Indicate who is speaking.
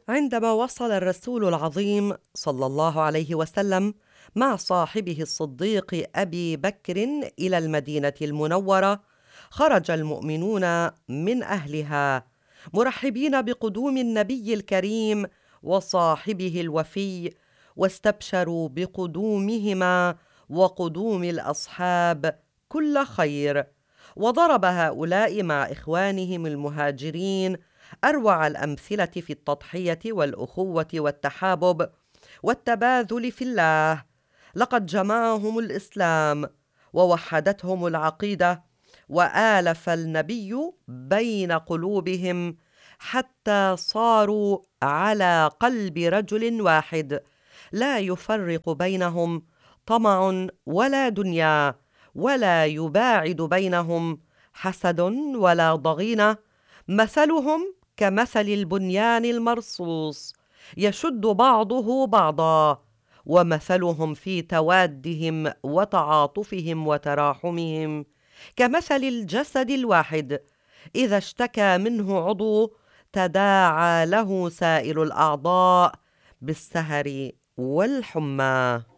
Speaker 1: عندما وصل الرسول العظيم صلى الله عليه وسلم مع صاحبه الصديق أبي بكر إلى المدينة المنورة، خرج المؤمنون من أهلها مرحبين بقدوم النبي الكريم وصاحبه الوفي، واستبشروا بقدومهما وقدوم الأصحاب كل خير. وضرب هؤلاء مع إخوانهم المهاجرين أروع الأمثلة في التضحية والأخوة والتحابب والتباذل في الله. لقد جمعهم الإسلام ووحدتهم العقيدة، وآلف النبي بين قلوبهم حتى صاروا على قلب رجل واحد، لا يفرق بينهم طمع ولا دنيا، ولا يباعد بينهم حسد ولا ضغينة. مثلهم كمثل البنيان المرصوص يشد بعضه بعضا، ومثلهم في توادهم وتعاطفهم وتراحمهم كمثل الجسد الواحد، إذا اشتكى منه عضو تداعى له سائر الأعضاء بالسهر والحمى.